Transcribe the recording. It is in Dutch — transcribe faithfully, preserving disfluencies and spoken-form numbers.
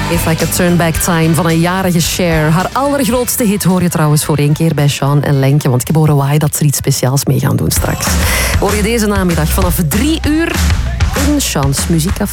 If I Could Turn Back Time van een jarige Cher. Haar allergrootste hit hoor je trouwens voor één keer bij Sean en Lenke. Want ik heb horen waaien dat ze er iets speciaals mee gaan doen straks. Hoor je deze namiddag vanaf drie uur in Sean's Muziekcafé.